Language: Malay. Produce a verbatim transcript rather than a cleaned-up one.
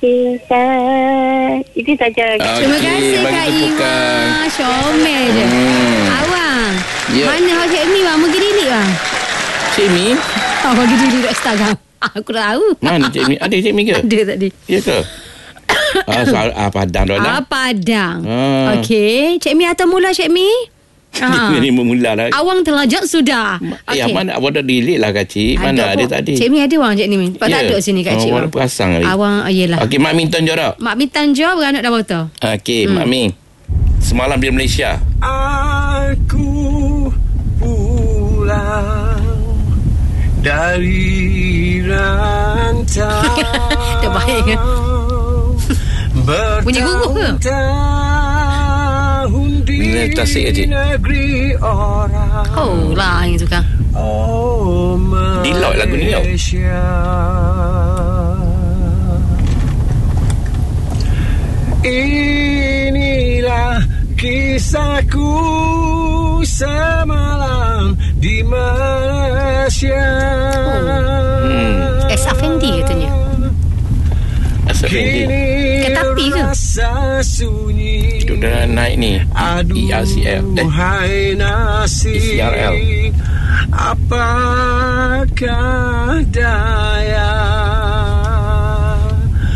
kasih Ustaz. Itu saja. Okay, terima kasih Kak Ima. Syomel je. Hmm. Awang. Yeah. Mana hak Cik Mi bang? Pergi delete bang. Cik Mi? Oh, pergi delete kat Instagram. Aku tahu. Mana Cik Mi? Ada Cik Mi ke? Ada tadi. Ya ke? Ah, soal ah, Padang dah lah. Ah, Padang. Ah. Okey. Cik Mi atau mula Cik Mi? Dia ni memula lah. Awang terlajak sudah. Okay. Eh, mana awak dah delete lah Kak Cik? Mana ada, ada tadi? Cik Mi ada wang Cik Ni. Pak yeah. tak ada sini Kak Cik. Awak perasan kali. Awang, oh, yelah. Okey, Mak Minton jawab. Mak Minton jawab beranak dah berapa? Okey, hmm. Mak Min. Semalam di Malaysia. Aku pulang dari rantau. Tak baik kan? Bunyi gugup ke? Ini tasik je. Oh lah yang suka. Oh, Dilaut lagu ni tau. Inilah kisahku semalam di Malaysia. Oh. Hmm. S. Afendi katanya. S. Afendi. Ketapi ke? Itu dah naik ni. E R C L. Eh. E C R L. Apakah